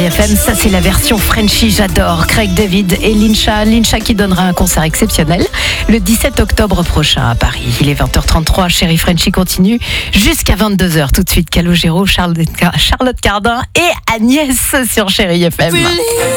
FM. Ça, c'est la version Frenchy, j'adore. Craig David et Lincha. Lincha qui donnera un concert exceptionnel le 17 octobre prochain à Paris. Il est 20h33. Chérie Frenchy continue jusqu'à 22h. Tout de suite, Calogero, Charlotte Cardin et Agnès sur Chérie FM.